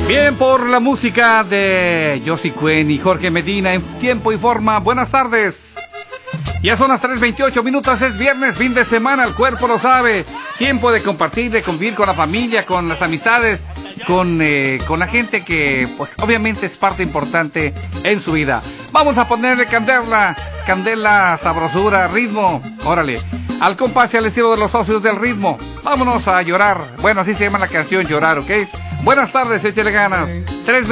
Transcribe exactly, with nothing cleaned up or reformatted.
Bien, por la música de Josie Cuen y Jorge Medina en tiempo y forma. Buenas tardes. Ya son las tres veintiocho minutos, es viernes, fin de semana, el cuerpo lo sabe. Tiempo de compartir, de convivir con la familia, con las amistades, con, eh, con la gente que, pues, obviamente es parte importante en su vida. Vamos a ponerle candela, candela, sabrosura, ritmo. Órale, al compás y al estilo de los socios del ritmo. Vámonos a llorar. Bueno, así se llama la canción, Llorar, ¿ok? Buenas tardes, échale ganas. tres